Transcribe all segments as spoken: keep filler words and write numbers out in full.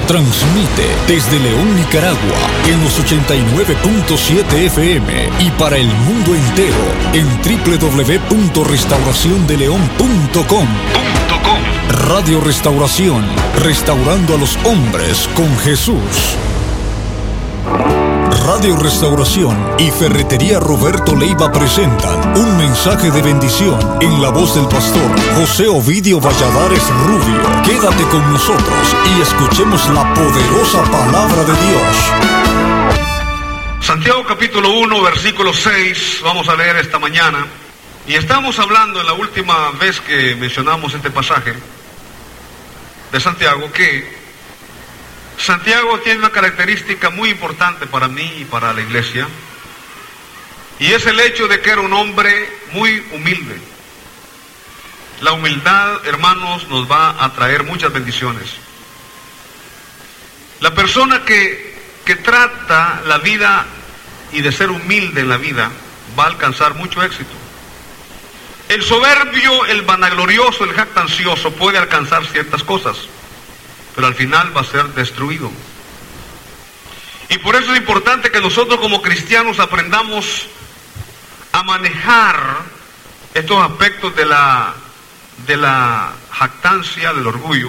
Transmite desde León, Nicaragua, en los ochenta y nueve punto siete F M y para el mundo entero en doble u doble u doble u punto restauración de león punto com. Radio Restauración, restaurando a los hombres con Jesús. Radio Restauración y Ferretería Roberto Leiva presentan un mensaje de bendición en la voz del pastor José Ovidio Valladares Rubio. Quédate con nosotros y escuchemos la poderosa palabra de Dios. Santiago capítulo uno, versículo seis, vamos a leer esta mañana. Y estamos hablando en la última vez que mencionamos este pasaje de Santiago, que Santiago tiene una característica muy importante para mí y para la iglesia, y es el hecho de que era un hombre muy humilde. La humildad, hermanos, nos va a traer muchas bendiciones. La persona que, que trata la vida y de ser humilde en la vida va a alcanzar mucho éxito. El soberbio, el vanaglorioso, el jactancioso puede alcanzar ciertas cosas, pero al final va a ser destruido. Y por eso es importante que nosotros como cristianos aprendamos a manejar estos aspectos de la, de la jactancia, del orgullo,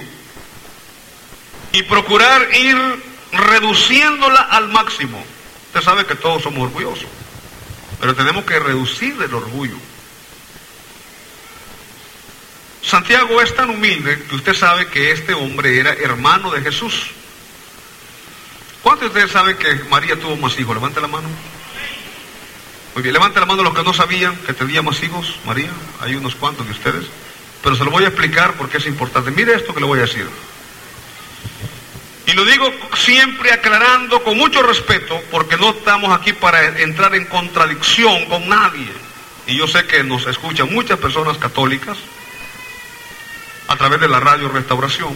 y procurar ir reduciéndola al máximo. Usted sabe que todos somos orgullosos, pero tenemos que reducir el orgullo. Santiago es tan humilde que usted sabe que este hombre era hermano de Jesús. ¿Cuántos de ustedes saben que María tuvo más hijos? Levante la mano. Muy bien, levante la mano los que no sabían que tenía más hijos, María. Hay unos cuantos de ustedes, pero se lo voy a explicar porque es importante. Mire esto que le voy a decir. Y lo digo siempre aclarando con mucho respeto, porque no estamos aquí para entrar en contradicción con nadie. Y yo sé que nos escuchan muchas personas católicas a través de la radio Restauración,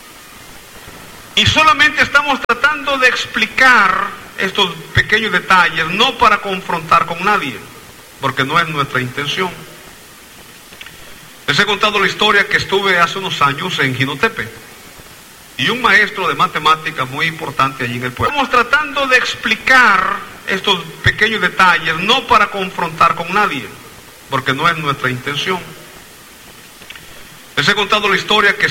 y solamente estamos tratando de explicar estos pequeños detalles, no para confrontar con nadie, porque no es nuestra intención. Les he contado la historia que estuve hace unos años en Jinotepe, y un maestro de matemáticas muy importante allí en el pueblo. Estamos tratando de explicar estos pequeños detalles, no para confrontar con nadie, porque no es nuestra intención. Les he contado la historia que